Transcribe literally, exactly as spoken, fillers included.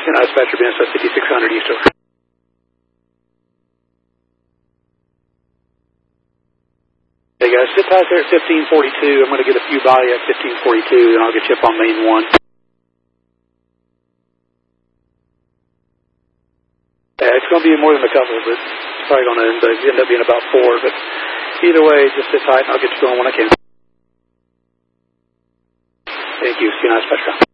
United Dispatcher, B N S S fifty-six hundred East over. Hey guys, sit tight there at fifteen forty-two. I'm going to get a few by you at fifteen forty-two, and I'll get you up on main one. Yeah, it's going to be more than a couple, but it's probably going to end, end up being about four. But either way, just sit tight, and I'll get you going when I can. Thank you. See you, United Dispatcher.